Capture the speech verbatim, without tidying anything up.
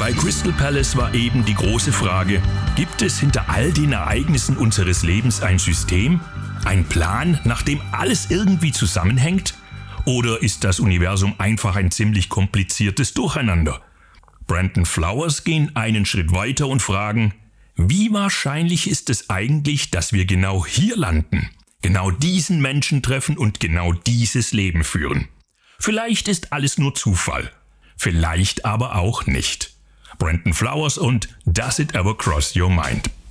Bei Crystal Palace war eben die große Frage, gibt es hinter all den Ereignissen unseres Lebens ein System? Ein Plan, nach dem alles irgendwie zusammenhängt? Oder ist das Universum einfach ein ziemlich kompliziertes Durcheinander? Brandon Flowers gehen einen Schritt weiter und fragen, wie wahrscheinlich ist es eigentlich, dass wir genau hier landen, genau diesen Menschen treffen und genau dieses Leben führen? Vielleicht ist alles nur Zufall, vielleicht aber auch nicht. Brandon Flowers und Does It Ever Cross Your Mind?